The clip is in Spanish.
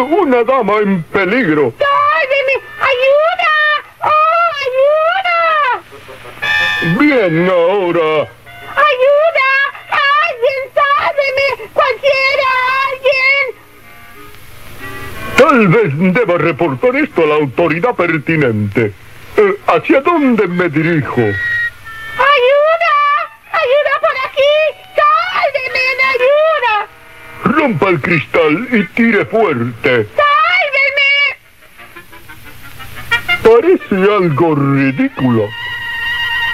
Una dama en peligro. ¡Sálveme! ¡Ayuda! ¡Oh, ayuda! Bien, ahora. ¡Ayuda! ¡Alguien, sálveme! ¡Cualquiera! ¡Alguien! Tal vez deba reportar esto a la autoridad pertinente. ¿Hacia dónde me dirijo? ¡Ayuda! ¡Ayuda por aquí! ¡Sálveme! ¡Ayuda! Rompa el cristal y tire fuerte. ¡Sálveme! Parece algo ridículo.